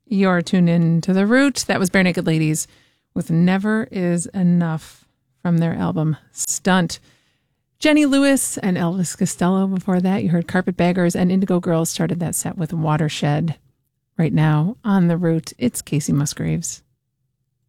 You're tuned in to The Root. That was Bare Naked Ladies with Never Is Enough from their album Stunt. Jenny Lewis and Elvis Costello before that. You heard Carpetbaggers, and Indigo Girls started that set with Watershed. Right now on The Root, it's Casey Musgraves.